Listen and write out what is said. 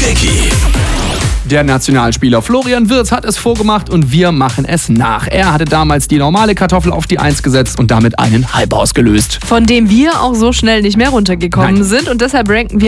Techie. Der Nationalspieler Florian Wirtz hat es vorgemacht und wir machen es nach. Er hatte damals die normale Kartoffel auf die 1 gesetzt und damit einen Hype ausgelöst. Von dem wir auch so schnell nicht mehr runtergekommen sind und deshalb ranken wir